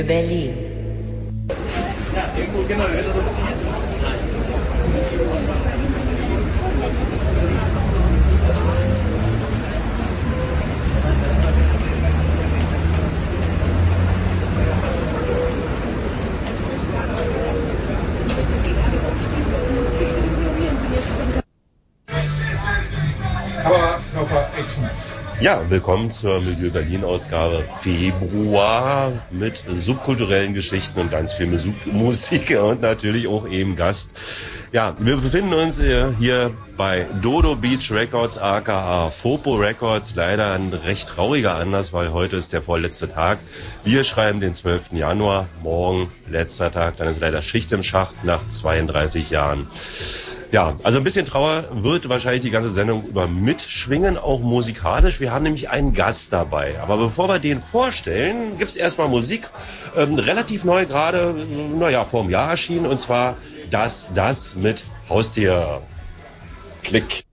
Berlin. Ja, irgendwo genau, wir werden noch Ziel. Action. Ja, willkommen zur Milieu Berlin Ausgabe Februar mit subkulturellen Geschichten und ganz viel Musik und natürlich auch eben Gast. Ja, wir befinden uns hier bei Dodo Beach Records aka Fopo Records. Leider ein recht trauriger Anlass, weil heute ist der vorletzte Tag. Wir schreiben den 12. Januar, morgen letzter Tag. Dann ist leider Schicht im Schacht nach 32 Jahren. Ja, also ein bisschen Trauer wird wahrscheinlich die ganze Sendung über mitschwingen, auch musikalisch. Wir haben nämlich einen Gast dabei. Aber bevor wir den vorstellen, gibt's erstmal Musik. Relativ neu gerade, vor einem Jahr erschienen. Und zwar das mit Haustier. Klick.